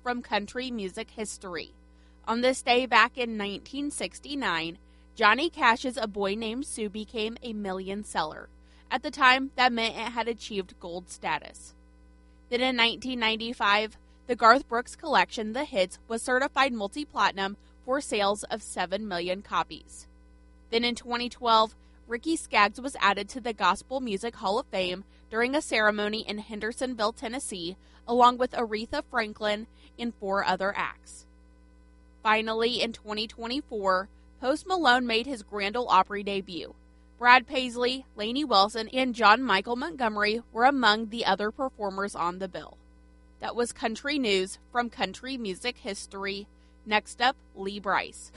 from country music history. On this day back in 1969, Johnny Cash's A Boy Named Sue became a million seller. At the time, that meant it had achieved gold status. Then in 1995, the Garth Brooks collection, The Hits, was certified multi-platinum for sales of 7 million copies. Then in 2012, Ricky Skaggs was added to the Gospel Music Hall of Fame during a ceremony in Hendersonville, Tennessee, along with Aretha Franklin and 4 other acts. Finally, in 2024, Post Malone made his Grand Ole Opry debut. Brad Paisley, Lainey Wilson, and John Michael Montgomery were among the other performers on the bill. That was country news from country music history. Next up, Lee Bryce.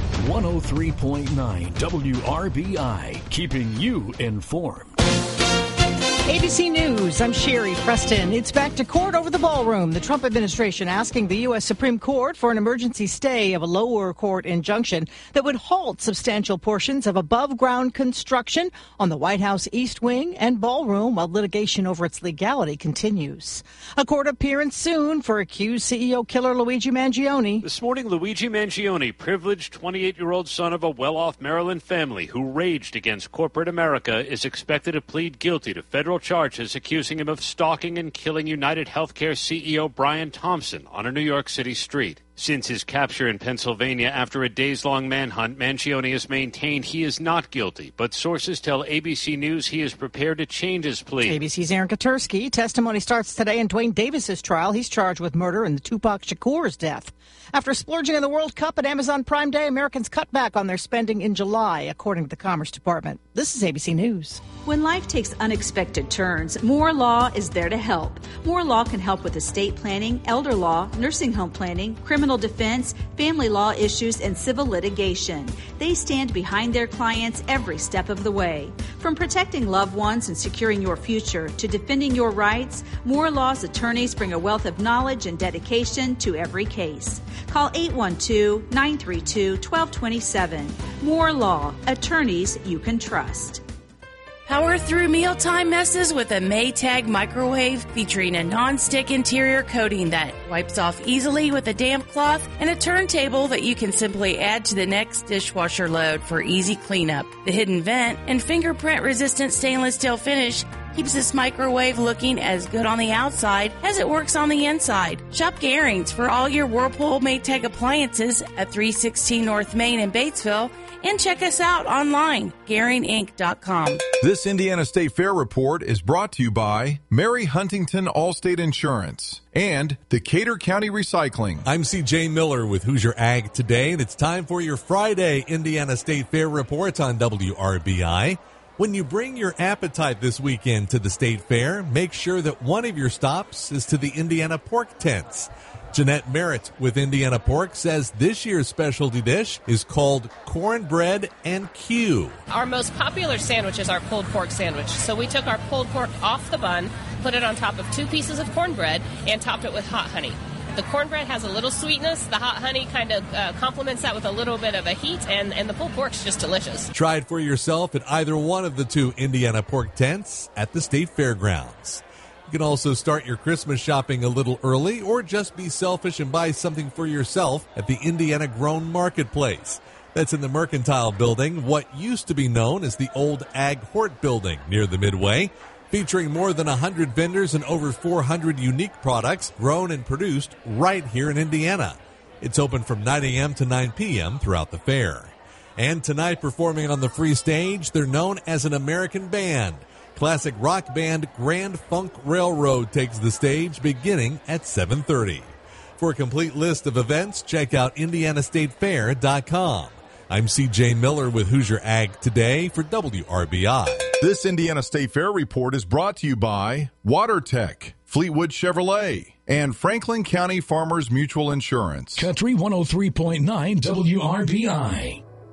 103.9 WRBI, keeping you informed. ABC News, I'm Sherry Preston. It's back to court over the ballroom. The Trump administration asking the U.S. Supreme Court for an emergency stay of a lower court injunction that would halt substantial portions of above-ground construction on the White House East Wing and ballroom while litigation over its legality continues. A court appearance soon for accused CEO killer Luigi Mangione. This morning, Luigi Mangione, privileged 28-year-old son of a well-off Maryland family who raged against corporate America, is expected to plead guilty to federal charges accusing him of stalking and killing United Healthcare CEO Brian Thompson on a New York City street. Since his capture in Pennsylvania after a days-long manhunt, Mangione has maintained he is not guilty, but sources tell ABC News he is prepared to change his plea. ABC's Aaron Katersky. Testimony starts today in Dwayne Davis's trial. He's charged with murder in the Tupac Shakur's death. After splurging in the World Cup at Amazon Prime Day, Americans cut back on their spending in July, according to the Commerce Department. This is ABC News. When life takes unexpected turns, Moore Law is there to help. Moore Law can help with estate planning, elder law, nursing home planning, criminal defense, family law issues, and civil litigation. They stand behind their clients every step of the way. From protecting loved ones and securing your future to defending your rights, Moore Law's attorneys bring a wealth of knowledge and dedication to every case. Call 812-932-1227. Moore Law, attorneys you can trust. Power through mealtime messes with a Maytag microwave featuring a non-stick interior coating that wipes off easily with a damp cloth and a turntable that you can simply add to the next dishwasher load for easy cleanup. The hidden vent and fingerprint-resistant stainless steel finish keeps this microwave looking as good on the outside as it works on the inside. Shop Garings for all your Whirlpool Maytag appliances at 316 North Main in Batesville. And check us out online, GaringInc.com. This Indiana State Fair report is brought to you by Mary Huntington Allstate Insurance and Decatur County Recycling. I'm CJ Miller with Who's Your Ag Today, and it's time for your Friday Indiana State Fair report on WRBI. When you bring your appetite this weekend to the State Fair, make sure that one of your stops is to the Indiana Pork Tents. Jeanette Merritt with Indiana Pork says this year's specialty dish is called cornbread and Q. Our most popular sandwich is our pulled pork sandwich. So we took our pulled pork off the bun, put it on top of 2 pieces of cornbread, and topped it with hot honey. The cornbread has a little sweetness. The hot honey kind of complements that with a little bit of a heat, and the pulled pork's just delicious. Try it for yourself at either one of the 2 Indiana Pork Tents at the State Fairgrounds. You can also start your Christmas shopping a little early or just be selfish and buy something for yourself at the Indiana Grown Marketplace. That's in the Mercantile Building, what used to be known as the old Ag Hort Building near the Midway, featuring more than 100 vendors and over 400 unique products grown and produced right here in Indiana. It's open from 9 a.m. to 9 p.m. throughout the fair. And tonight, performing on the free stage, they're known as an American band. Classic rock band Grand Funk Railroad takes the stage beginning at 7:30. For a complete list of events, check out IndianaStateFair.com. I'm CJ Miller with Who's Your Ag Today for WRBI. This Indiana State Fair report is brought to you by WaterTech, Fleetwood Chevrolet, and Franklin County Farmers Mutual Insurance. Country 103.9 WRBI.